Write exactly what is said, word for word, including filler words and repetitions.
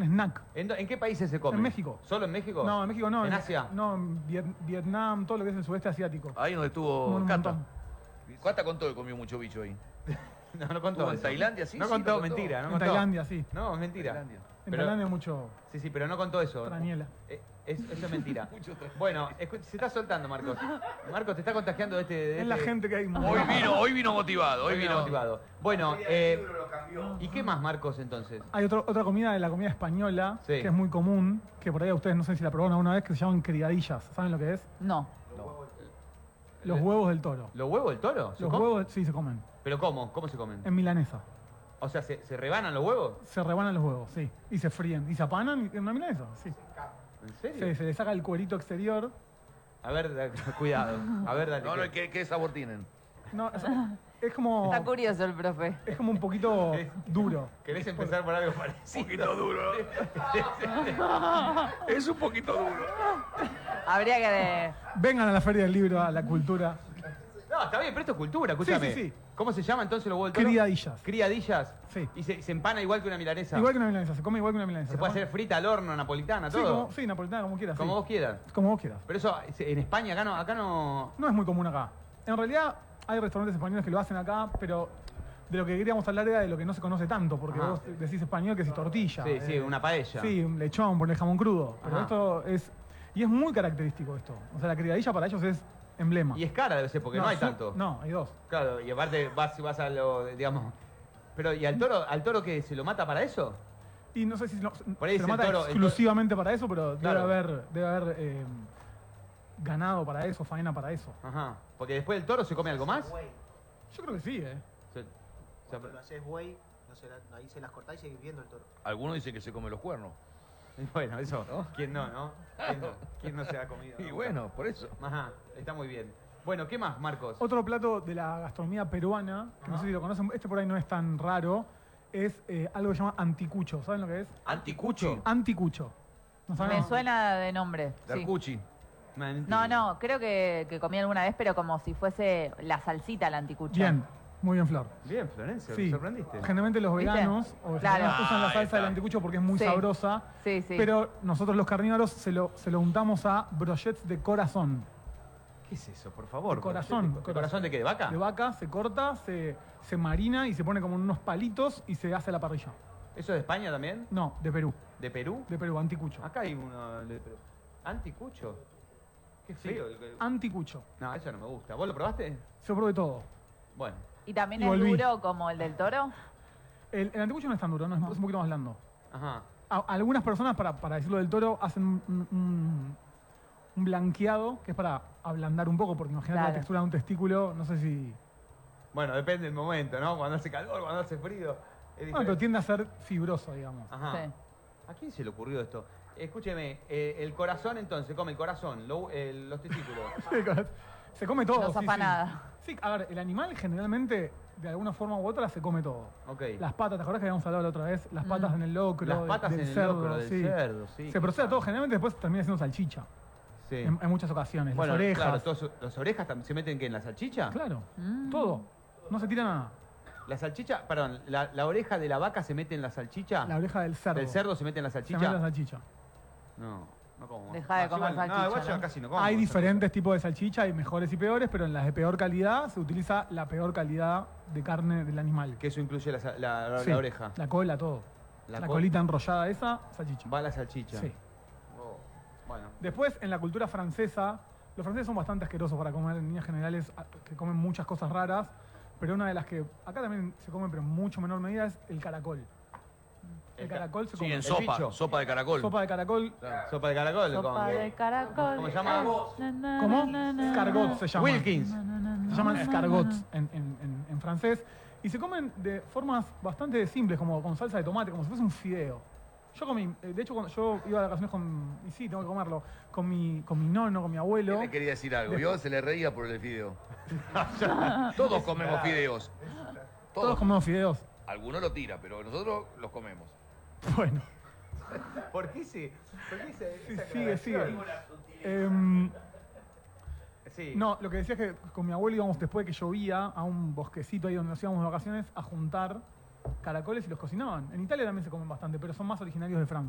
un snack. ¿En, do- en qué países se come? En México. ¿Solo en México? No, en México no. ¿En Asia? No, en Viet- Vietnam, todo lo que es el sudeste asiático. Ahí donde Como estuvo un Cata. montón. Cata contó que comió mucho bicho ahí. No, no contó. ¿Estuvo en eso. Tailandia? Sí, No sí, contó, lo contó. mentira. No En contó. Tailandia, sí. No, es mentira. Tailandia. En Pero- Tailandia mucho Sí, sí, pero no contó eso. traniela. Eh, es- eso es mentira. Mucho tra- Bueno, escu- se está soltando, Marcos. Marcos, te está contagiando de este... de Es la este- gente que hay. Hoy vino, hoy vino motivado. Hoy Hoy viene vino motivado. Bueno, eh, ¿y qué más, Marcos, entonces? Hay otro, otra comida de la comida española, Sí. que es muy común, que por ahí a ustedes no sé si la probaron alguna vez, que se llaman criadillas. ¿Saben lo que es? No. Los huevos del toro. ¿Los huevos del toro? ¿Se Los comen? huevos sí se comen. ¿Pero cómo? ¿Cómo se comen? En milanesa. O sea, ¿se, se rebanan los huevos? Se rebanan los huevos, sí. Y se fríen. Y se apanan en una milanesa, sí. ¿En serio? Se, se le saca el cuerito exterior. A ver, da- cuidado. A ver, dale. No, no, ¿qué? ¿qué, qué sabor tienen? No, es, es como. Está curioso el profe. Es como un poquito duro. ¿Querés empezar por algo parecido? Un poquito duro. Es un poquito duro. Habría que de... Vengan a la Feria del Libro, a la cultura. No, está bien, pero esto es cultura, escúchame. Sí, sí, sí. ¿Cómo se llama entonces los huevos del toro? Criadillas. Criadillas. Sí. Y se, se empana igual que una milanesa. Igual que una milanesa, se come igual que una milanesa. Se puede hacer frita al horno, napolitana, Sí, todo. como, sí, napolitana, como quieras. Como sí. vos quieras. Como vos quieras. Pero eso, en España, acá no... Acá no... No es muy común acá. En realidad, hay restaurantes españoles que lo hacen acá, pero de lo que queríamos hablar era de lo que no se conoce tanto, porque Ajá. vos decís español que si tortilla. Sí, sí, eh, una paella. Sí, un lechón, poner jamón crudo. Pero Ajá. esto es. Y es muy característico esto. O sea, la criadilla para ellos es emblema. Y es cara debe ser, porque no, hay su- tanto. No, hay dos. Claro, y aparte vas vas a lo, digamos... Pero, ¿y al toro, al toro que se lo mata para eso? Y no sé si lo, Por ahí se lo es el mata toro- el exclusivamente para eso, pero Claro. debe haber, debe haber eh, ganado para eso, faena para eso. Ajá. Porque después del toro se come algo más. Güey, Yo creo que sí, ¿eh? Se- se- cuando lo haces güey, no se la- ahí se las cortás y seguís viendo el toro. Algunos dicen que se come los cuernos. Bueno, eso, ¿quién no, no? ¿Quién no, ¿Quién no se ha comido? Y bueno, por eso. Ajá, está muy bien. Bueno, ¿qué más, Marcos? Otro plato de la gastronomía peruana, que no Ajá. sé si lo conocen, este por ahí no es tan raro, es eh, algo que se llama anticucho. ¿Saben lo que es? Anticucho. Anticucho. ¿No saben? Me suena de nombre. Sí. Darcuchi. No, no, creo que, que comí alguna vez, pero como si fuese la salsita al anticucho. Bien, muy bien, Flor. Bien, Florencia, Sí, me sorprendiste. generalmente los ¿Viste? veganos o Claro. vegetarianos usan la Ah, salsa del está. anticucho porque es muy Sí. sabrosa. Sí, sí. Pero nosotros los carnívoros se lo, se lo untamos a brochets de corazón. ¿Qué es eso, por favor? De corazón. ¿De corazón de qué? ¿De vaca? De vaca, se corta, se, se marina y se pone como en unos palitos y se hace a la parrilla. ¿Eso de España también? No, de Perú. ¿De Perú? De Perú, anticucho. Acá hay uno de Perú. ¿Anticucho? Qué feo. el que- Anticucho. No, eso no me gusta. ¿Vos lo probaste? Se probé todo. Bueno. ¿Y también Y es volví. duro como el del toro? El, el anticucho no es tan duro, no, es, es un poquito más blando. Ajá. A- algunas personas, para, para decirlo del toro, hacen un, un- un blanqueado, que es para ablandar un poco, porque imagínate Claro. la textura de un testículo, no sé si... Bueno, depende del momento, ¿no? Cuando hace calor, cuando hace frío. Es Bueno, pero diferente. tiende a ser fibroso, digamos. Ajá. Sí. ¿A quién se le ocurrió esto? Escúcheme, eh, el corazón entonces, come el corazón, lo- el- los testículos. Se come todo. No sí, zapa sí. nada. Sí, a ver, el animal generalmente, de alguna forma u otra, se come todo. Ok. Las patas, ¿te acordás que habíamos hablado la otra vez? Las patas Mm. en el locro, Las patas del en el cerdo, locro del sí. cerdo, sí. Se procesa todo, generalmente después termina siendo salchicha. Sí. En, en muchas ocasiones. Bueno, Las orejas. claro, todos- ¿las orejas tam- se meten que en la salchicha? Claro, Mm. todo. No se tira nada. La salchicha, perdón, la, la oreja de la vaca se mete en la salchicha. La oreja del cerdo. ¿Del cerdo se mete en la Se salchicha? mete la salchicha. No, no como. Deja de Ah, comer igual- No, salchicha, igual yo ¿no? casi no como. Hay esa diferentes tipos de salchicha, hay mejores y peores, pero en las de peor calidad se utiliza la peor calidad de carne del animal. cosa. Que eso incluye la, sa- la- la- Sí, la oreja. La cola, todo. La La, col- colita enrollada esa, salchicha. Va la salchicha. Sí. Oh, bueno. Después, en la cultura francesa, los franceses son bastante asquerosos para comer en líneas generales, a- que comen muchas cosas raras, pero una de las que acá también se come, pero en mucho menor medida, es el caracol. El El ca- caracol se Sí, come. en sopa. bicho. Sopa de caracol. Sopa de caracol. Sopa de caracol. Sopa con- de caracol. ¿Cómo se llama? Na, na, ¿Cómo? na, na, Escargot se llama. Wilkins. Se llaman escargots en, en- en- en francés. Y se comen de formas bastante simples, como con salsa de tomate, como si fuese un fideo. Yo comí, eh, de hecho, cuando yo iba de vacaciones con. Y sí, tengo que comerlo. Con mi, con mi nono, con mi abuelo. Él le quería decir algo. Yo se le reía por el fideo. Todos comemos fideos. Todos Todos. comemos fideos. Algunos lo tira, pero nosotros los comemos. Bueno, ¿Por qué se.? ¿Por qué se.? sí, esa sigue, sigue. aclaración? Em, Sí. no, lo que decía es que con mi abuelo íbamos después de que llovía a un bosquecito ahí donde nos íbamos de vacaciones a juntar caracoles y los cocinaban. En Italia también se comen bastante, pero son más originarios de Francia.